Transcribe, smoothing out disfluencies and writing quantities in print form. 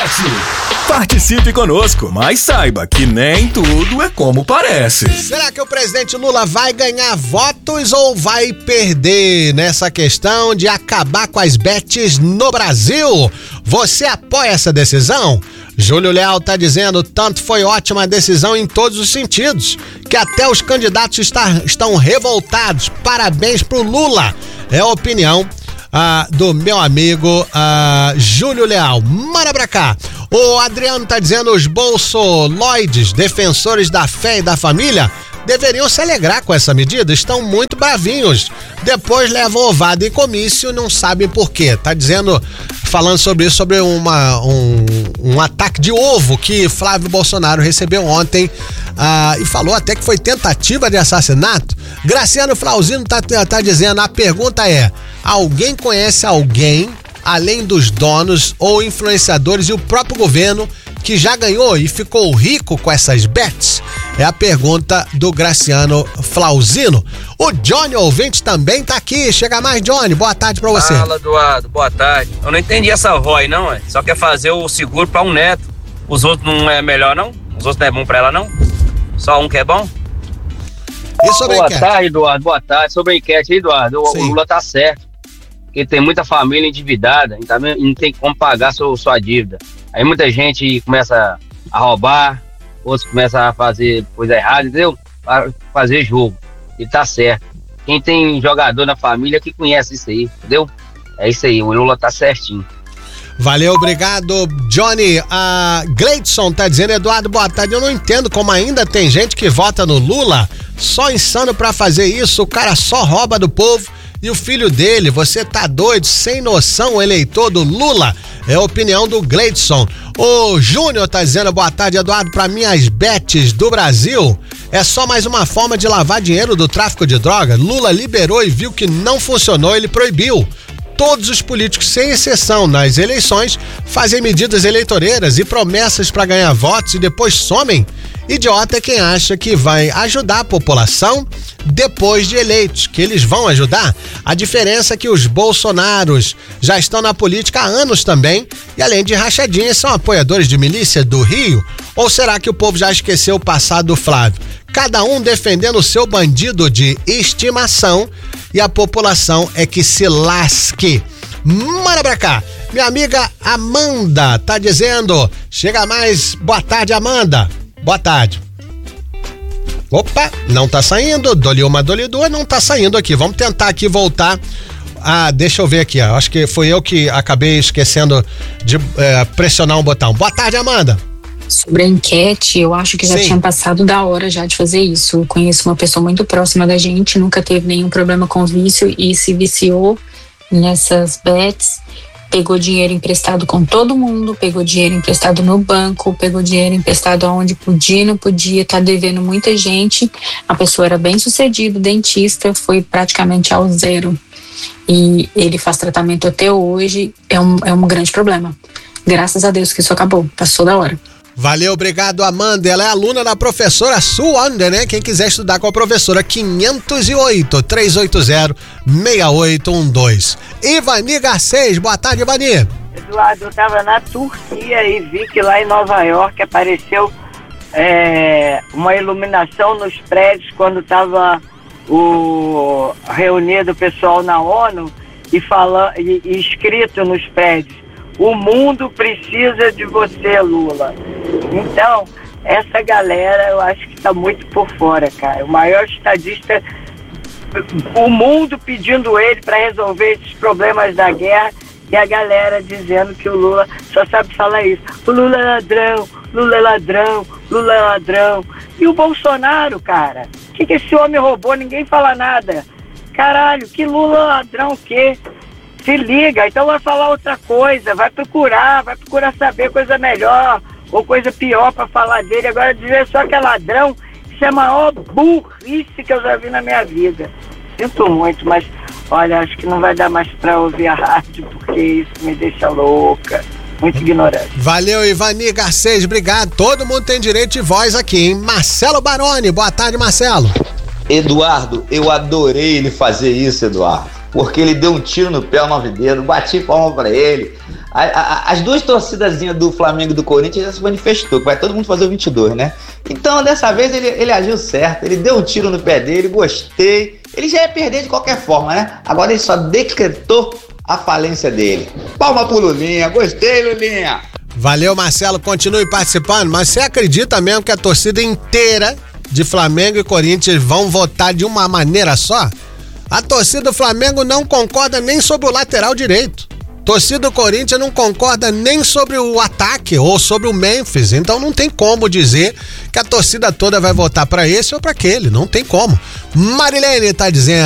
Participe conosco, mas saiba que nem tudo é como parece. Será que o presidente Lula vai ganhar votos ou vai perder nessa questão de acabar com as bets no Brasil? Você apoia essa decisão? Júlio Leal tá dizendo, tanto foi ótima a decisão em todos os sentidos, que até os candidatos estão revoltados. Parabéns pro Lula. É a opinião do meu amigo Júlio Leal. Manda pra cá. O Adriano tá dizendo, os bolsoloides, defensores da fé e da família, deveriam se alegrar com essa medida, estão muito bravinhos. Depois levam ovada em comício e não sabem por quê. Tá dizendo, falando sobre isso, sobre um ataque de ovo que Flávio Bolsonaro recebeu ontem e falou até que foi tentativa de assassinato. Graciano Flauzino tá dizendo, a pergunta é, alguém conhece alguém, além dos donos ou influenciadores e o próprio governo, que já ganhou e ficou rico com essas bets? É a pergunta do Graciano Flauzino. O Johnny, ouvinte, também tá aqui. Chega mais, Johnny. Boa tarde pra você. Fala, Eduardo. Boa tarde. Eu não entendi essa avó aí, não, só quer fazer o seguro pra um neto. Os outros não é melhor, não? Os outros não é bom pra ela, não? Só um que é bom? E sobre Boa tarde, Eduardo. Boa tarde. Sobre a enquete, Eduardo, o Lula tá certo. Porque tem muita família endividada e não tem como pagar sua dívida. Aí muita gente começa a roubar, outros começam a fazer coisa errada, entendeu? Para fazer jogo. E tá certo. Quem tem jogador na família que conhece isso aí, entendeu? É isso aí, o Lula tá certinho. Valeu, obrigado, Johnny. A Gleidson tá dizendo, Eduardo, boa tarde. Eu não entendo como ainda tem gente que vota no Lula, só insano pra fazer isso, o cara só rouba do povo. E o filho dele, você tá doido, sem noção, o eleitor do Lula? É a opinião do Gleidson. O Júnior tá dizendo, boa tarde, Eduardo, pra mim as bets do Brasil é só mais uma forma de lavar dinheiro do tráfico de droga. Lula liberou e viu que não funcionou, ele proibiu. Todos os políticos, sem exceção, nas eleições, fazem medidas eleitoreiras e promessas para ganhar votos e depois somem. Idiota é quem acha que vai ajudar a população depois de eleitos, que eles vão ajudar. A diferença é que os Bolsonaros já estão na política há anos também e, além de rachadinhas, são apoiadores de milícia do Rio. Ou será que o povo já esqueceu o passado do Flávio? Cada um defendendo o seu bandido de estimação e a população é que se lasque. Manda pra cá. Minha amiga Amanda tá dizendo, chega mais, boa tarde, Amanda. Boa tarde. Opa, não tá saindo, dole uma, dole duas, não tá saindo aqui. Vamos tentar aqui voltar. Deixa eu ver aqui, ó. Acho que foi eu que acabei esquecendo de pressionar um botão. Boa tarde, Amanda. Sobre a enquete, eu acho que já tinha passado da hora já de fazer isso. Eu conheço uma pessoa muito próxima da gente, nunca teve nenhum problema com vício e se viciou nessas bets. Pegou dinheiro emprestado com todo mundo, pegou dinheiro emprestado no banco, pegou dinheiro emprestado aonde podia e não podia, tá devendo muita gente. A pessoa era bem sucedida, dentista, foi praticamente ao zero. E ele faz tratamento até hoje, é um grande problema. Graças a Deus que isso acabou, passou da hora. Valeu, obrigado, Amanda. Ela é aluna da professora Suanda, né? Quem quiser estudar com a professora, 508-380-6812. Ivani Garcês, boa tarde, Ivani. Eduardo, eu estava na Turquia e vi que lá em Nova York apareceu uma iluminação nos prédios quando estava reunido o pessoal na ONU e escrito nos prédios: o mundo precisa de você, Lula. Então, essa galera eu acho que está muito por fora, cara. O maior estadista, o mundo pedindo ele para resolver esses problemas da guerra e a galera dizendo que o Lula só sabe falar isso. O Lula é ladrão, Lula é ladrão, Lula é ladrão. E o Bolsonaro, cara? O que esse homem roubou? Ninguém fala nada. Caralho, que Lula é ladrão o quê? Se liga, então vai falar outra coisa, vai procurar saber coisa melhor ou coisa pior para falar dele. Agora dizer só que é ladrão, isso é a maior burrice que eu já vi na minha vida. Sinto muito, mas olha, acho que não vai dar mais para ouvir a rádio, porque isso me deixa louca, muito ignorante. Valeu, Ivani Garcês, obrigado. Todo mundo tem direito de voz aqui, hein? Marcelo Baroni, boa tarde, Marcelo. Eduardo, eu adorei ele fazer isso, Eduardo, porque ele deu um tiro no pé ao 9 dedos, bati palma pra ele. As duas torcidazinhas do Flamengo e do Corinthians já se manifestou, que vai todo mundo fazer o 22, né? Então, dessa vez, ele agiu certo, ele deu um tiro no pé dele, gostei. Ele já ia perder de qualquer forma, né? Agora ele só decretou a falência dele. Palma pro Lulinha, gostei, Lulinha. Valeu, Marcelo, continue participando, mas você acredita mesmo que a torcida inteira de Flamengo e Corinthians vão votar de uma maneira só? A torcida do Flamengo não concorda nem sobre o lateral direito. Torcida do Corinthians não concorda nem sobre o ataque ou sobre o Memphis. Então não tem como dizer que a torcida toda vai votar para esse ou para aquele. Não tem como. Marilene tá dizendo.